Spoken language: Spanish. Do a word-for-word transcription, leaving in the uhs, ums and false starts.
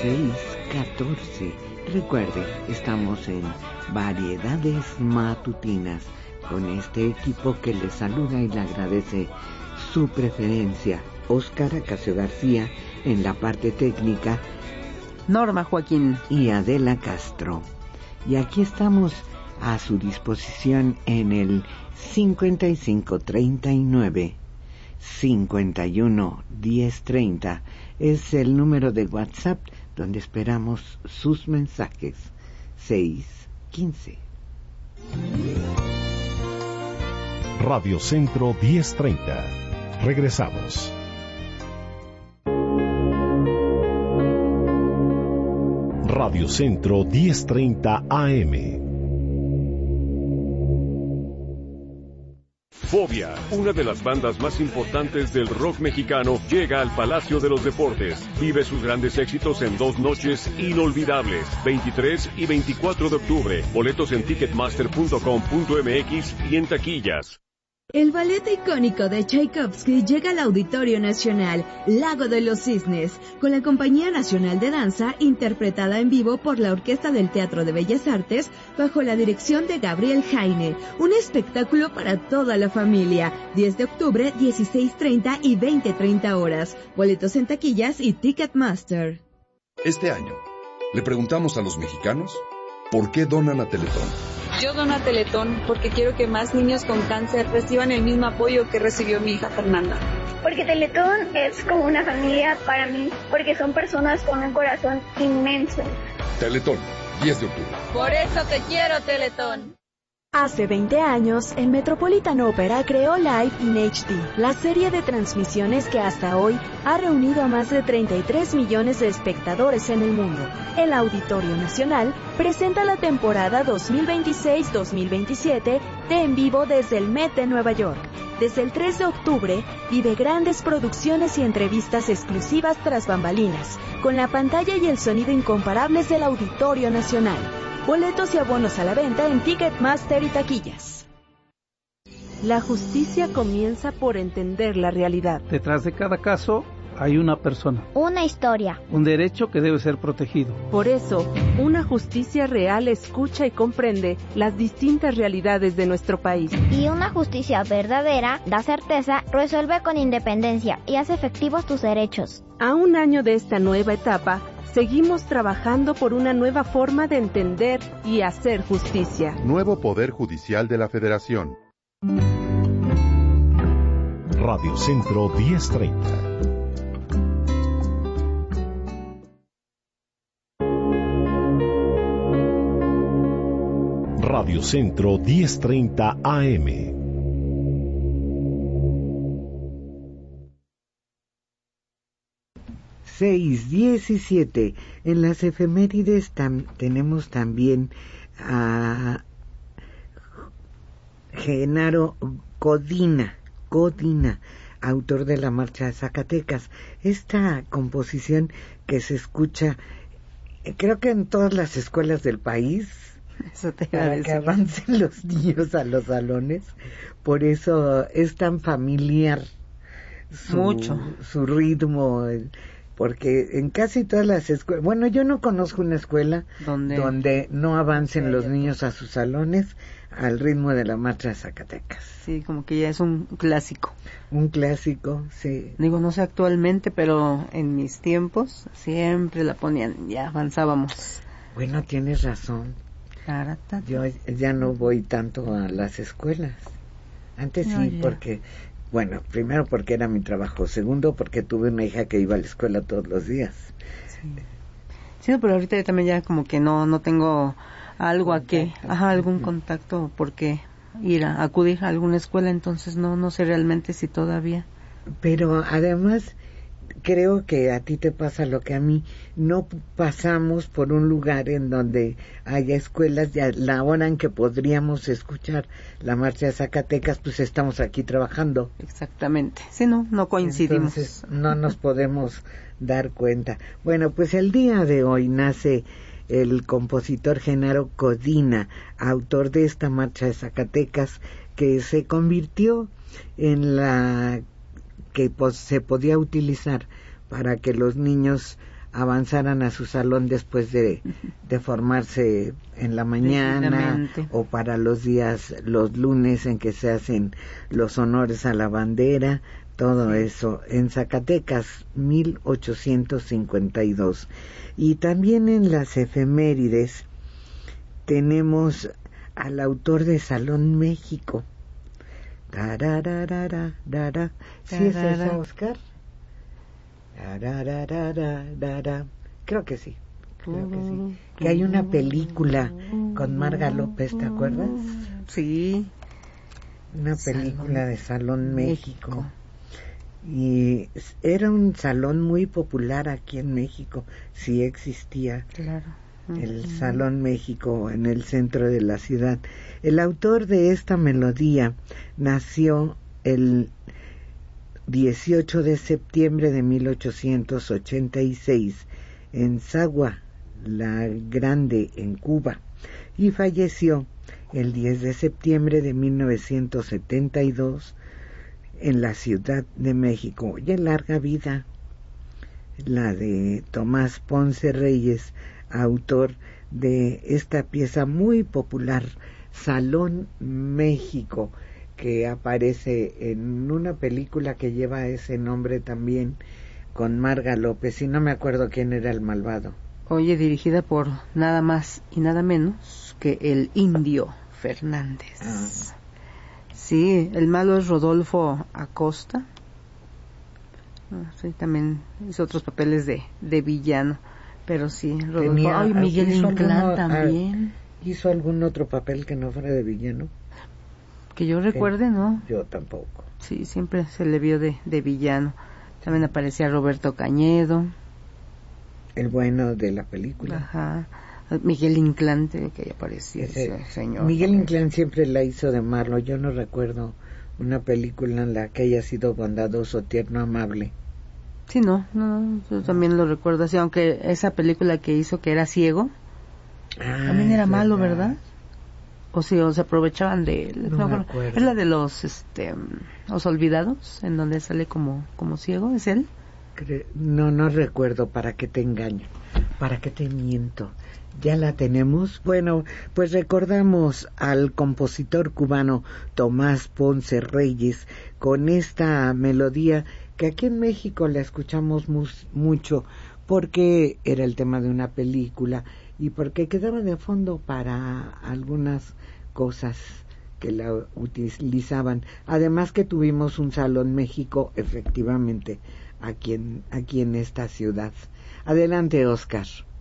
seis catorce. Recuerde, estamos en Variedades Matutinas con este equipo que le saluda y le agradece su preferencia. Óscar Acacio García en la parte técnica, Norma Joaquín y Adela Castro. Y aquí estamos a su disposición en el cincuenta y cinco treinta y nueve cincuenta y uno diez treinta. Es el número de WhatsApp donde esperamos sus mensajes. seis quince. Radio Centro diez treinta. Regresamos. Radio Centro diez treinta A M. Fobia, una de las bandas más importantes del rock mexicano, llega al Palacio de los Deportes. Vive sus grandes éxitos en dos noches inolvidables, veintitrés y veinticuatro de octubre. Boletos en ticketmaster punto com punto m x y en taquillas. El ballet icónico de Tchaikovsky llega al Auditorio Nacional, Lago de los Cisnes, con la Compañía Nacional de Danza, interpretada en vivo por la Orquesta del Teatro de Bellas Artes, bajo la dirección de Gabriel Jaine. Un espectáculo para toda la familia. diez de octubre, dieciséis treinta y veinte treinta horas. Boletos en taquillas y Ticketmaster. Este año, le preguntamos a los mexicanos, ¿por qué donan a Teletón? Yo dono a Teletón porque quiero que más niños con cáncer reciban el mismo apoyo que recibió mi hija Fernanda. Porque Teletón es como una familia para mí, porque son personas con un corazón inmenso. Teletón, diez de octubre. Por eso te quiero, Teletón. Hace veinte años, el Metropolitan Opera creó Live in H D, la serie de transmisiones que hasta hoy ha reunido a más de treinta y tres millones de espectadores en el mundo. El Auditorio Nacional presenta la temporada dos mil veintiséis dos mil veintisiete de En Vivo desde el Met de Nueva York. Desde el tres de octubre, vive grandes producciones y entrevistas exclusivas tras bambalinas, con la pantalla y el sonido incomparables del Auditorio Nacional. Boletos y abonos a la venta en Ticketmaster y taquillas. La justicia comienza por entender la realidad. Detrás de cada caso hay una persona. Una historia. Un derecho que debe ser protegido. Por eso, una justicia real escucha y comprende las distintas realidades de nuestro país. Y una justicia verdadera da certeza, resuelve con independencia y hace efectivos tus derechos. A un año de esta nueva etapa, seguimos trabajando por una nueva forma de entender y hacer justicia. Nuevo Poder Judicial de la Federación. Radio Centro diez treinta. Radio Centro diez treinta A M. seis diecisiete. En las efemérides tam, tenemos también a Genaro Codina, Codina, autor de la Marcha de Zacatecas. Esta composición que se escucha, creo que en todas las escuelas del país, eso te para que avancen los niños a los salones. Por eso es tan familiar su, Mucho. su ritmo, el, porque en casi todas las escuelas, bueno, yo no conozco una escuela ¿Dónde? donde no avancen los niños a sus salones al ritmo de la Marcha de Zacatecas. Sí, como que ya es un clásico. Un clásico, sí. Digo, no sé actualmente, pero en mis tiempos siempre la ponían, ya avanzábamos. Bueno, tienes razón. Yo ya no voy tanto a las escuelas. Antes sí, no, porque... Bueno, primero porque era mi trabajo, segundo porque tuve una hija que iba a la escuela todos los días. Sí, sí, pero ahorita yo también ya como que no no tengo algo contacto. a qué, ajá, algún contacto porque ir a acudir a alguna escuela, entonces no no sé realmente si todavía. Pero además creo que a ti te pasa lo que a mí, no pasamos por un lugar en donde haya escuelas, ya la hora en que podríamos escuchar la Marcha de Zacatecas, pues estamos aquí trabajando. Exactamente, sí, no, no coincidimos. Entonces no nos podemos dar cuenta. Bueno, pues el día de hoy nace el compositor Genaro Codina, autor de esta Marcha de Zacatecas, que se convirtió en la que pues, se podía utilizar para que los niños avanzaran a su salón después de, de formarse en la mañana o para los días, los lunes en que se hacen los honores a la bandera, todo eso en Zacatecas, mil ochocientos cincuenta y dos. Y también en las efemérides tenemos al autor de Salón México. Tarararara, dara. ¿Sí es esa, Oscar? Tarararara, creo que sí, creo que sí. Que hay una película con Marga López, ¿te acuerdas? Sí. Una película Salón de Salón México. México. Y era un salón muy popular aquí en México, sí existía. Claro. El Salón México en el centro de la ciudad. El autor de esta melodía nació el dieciocho de septiembre de mil ochocientos ochenta y seis en Sagua la Grande, en Cuba, y falleció el diez de septiembre de mil novecientos setenta y dos en la Ciudad de México. Y en larga vida la de Tomás Ponce Reyes, autor de esta pieza muy popular, Salón México, que aparece en una película que lleva ese nombre también, con Marga López, y no me acuerdo quién era el malvado. Oye, dirigida por nada más y nada menos que el Indio Fernández. Ah. Sí, el malo es Rodolfo Acosta. Ah, sí, también hizo otros papeles de, de villano, pero sí, Rodolfo. Tenía, Ay, Miguel Inclán también. ¿Hizo algún otro papel que no fuera de villano? Que yo recuerde, ¿no? Yo tampoco. Sí, siempre se le vio de, de villano. También aparecía Roberto Cañedo. El bueno de la película. Ajá. Miguel Inclán, que ahí aparecía ese, ese señor. Miguel Inclán siempre la hizo de malo. Yo no recuerdo una película en la que haya sido bondadoso, tierno, amable. Sí, no, no, yo también lo recuerdo así, aunque esa película que hizo que era ciego, ah, también era malo, ¿verdad? ¿verdad? O si o se aprovechaban de él. No, no me acuerdo. Es la de los este los olvidados, en donde sale como como ciego, ¿es él? Cre- no, no recuerdo. ¿Para qué te engaño? ¿Para qué te miento? ¿Ya la tenemos? Bueno, pues recordamos al compositor cubano Tomás Ponce Reyes con esta melodía que aquí en México la escuchamos mus- mucho porque era el tema de una película y porque quedaba de fondo para algunas cosas que la utilizaban. Además que tuvimos un Salón México, efectivamente, aquí en, aquí en esta ciudad. Adelante, Oscar.